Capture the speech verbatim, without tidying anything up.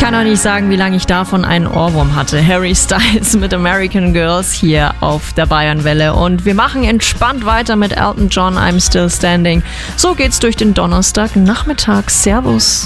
kann auch nicht sagen, wie lange ich davon einen Ohrwurm hatte. Harry Styles mit American Girls hier auf der Bayernwelle. Und wir machen entspannt weiter mit Elton John, I'm Still Standing. So geht's durch den Donnerstagnachmittag. Servus.